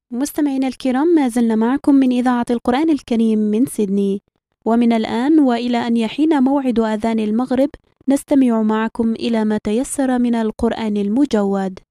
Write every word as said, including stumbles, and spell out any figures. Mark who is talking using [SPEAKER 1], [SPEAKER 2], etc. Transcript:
[SPEAKER 1] مستمعينا الكرام، ما زلنا معكم من إذاعة القرآن الكريم من سيدني، ومن الآن وإلى أن يحين موعد أذان المغرب نستمع معكم إلى ما تيسر من القرآن المجود.